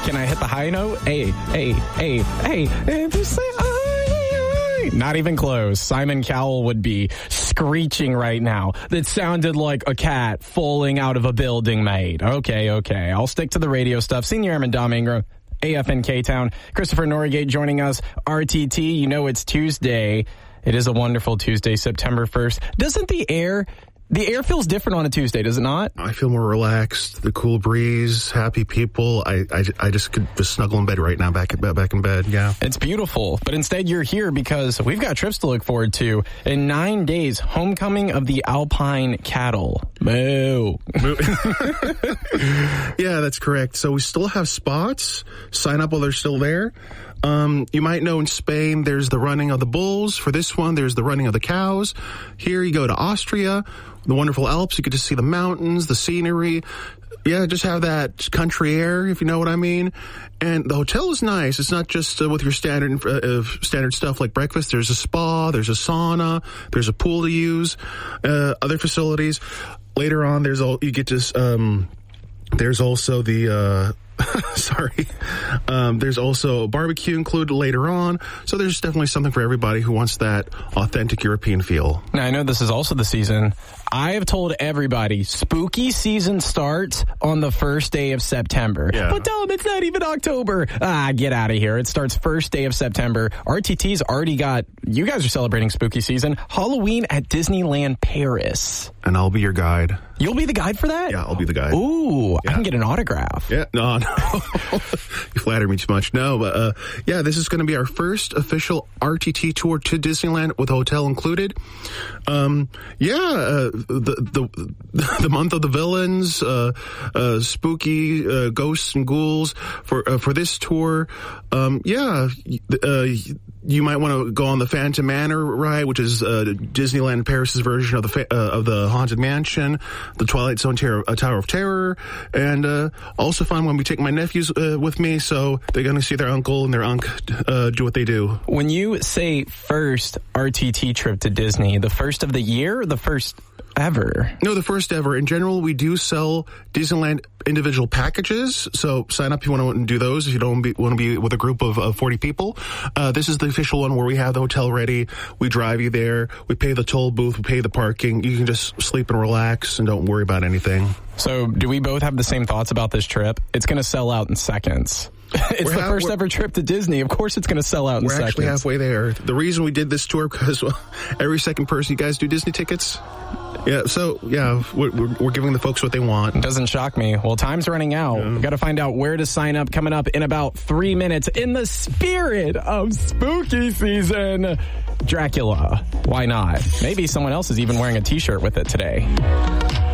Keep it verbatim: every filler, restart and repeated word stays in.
Can I hit the high note? Hey, hey, hey, hey. hey just say, ay, ay. Not even close. Simon Cowell would be screeching right now. That sounded like a cat falling out of a building, mate. Okay, okay. I'll stick to the radio stuff. Senior Airman Dom Ingram, A F N K-Town. Christopher Norgate joining us. R T T, you know it's Tuesday. It is a wonderful Tuesday, September first. Doesn't the air... The air feels different on a Tuesday, does it not? I feel more relaxed, the cool breeze, happy people. I, I, I just could just snuggle in bed right now, back, back in bed, yeah. It's beautiful, but instead you're here because we've got trips to look forward to. In nine days, homecoming of the Alpine Cattle. Moo. Yeah, that's correct. So we still have spots. Sign up while they're still there. Um, you might know in Spain, there's the running of the bulls. For this one, there's the running of the cows. Here you go to Austria, the wonderful Alps. You get to see the mountains, the scenery. Yeah, just have that country air, if you know what I mean. And the hotel is nice. It's not just uh, with your standard uh, standard stuff like breakfast. There's a spa, there's a sauna, there's a pool to use, uh, other facilities. Later on, there's all you get to. Um, there's also the. Uh, Sorry. Um, there's also a barbecue included later on. So there's definitely something for everybody who wants that authentic European feel. Now, I know this is also the season. I have told everybody, spooky season starts on the first day of September. Yeah. But Dom, it's not even October. Ah, get out of here. It starts first day of September. R T T's already got, you guys are celebrating spooky season, Halloween at Disneyland Paris. And I'll be your guide. You'll be the guide for that? Yeah, I'll be the guide. Ooh, yeah. I can get an autograph. Yeah, no, no. You flatter me too much. No, but uh, yeah, this is going to be our first official R T T tour to Disneyland with hotel included. Um, yeah, uh, the, the the month of the villains, uh, uh, spooky uh, ghosts and ghouls for uh, for this tour. Um, yeah, uh, you might want to go on the Phantom Manor ride, which is uh, Disneyland Paris's version of the fa- uh, of the Haunted Mansion, the Twilight Zone ter- uh, Tower of Terror, and uh, also fun when we take my nephews uh, with me, so they're going to see their uncle and their unc uh, do what they do. When you say first R T T trip to Disney, the first of the year, or the first ever? No, the first ever. In general, we do sell Disneyland individual packages, so sign up if you want to do those, if you don't want to be with a group of uh, forty people. Uh, this is the official one where we have the hotel ready, we drive you there, we pay the toll booth, we pay the parking, you can just sleep and relax and don't worry about anything. So do we both have the same thoughts about this trip? It's going to sell out in seconds. It's we're the ha- first ever trip to Disney. Of course it's going to sell out in we're seconds. We're actually halfway there. The reason we did this tour, because well, every second person, you guys do Disney tickets? Yeah, so, yeah, we're, we're giving the folks what they want. It doesn't shock me. Well, time's running out. Yeah. We've got to find out where to sign up coming up in about three minutes. In the spirit of spooky season, Dracula. Why not? Maybe someone else is even wearing a t-shirt with it today.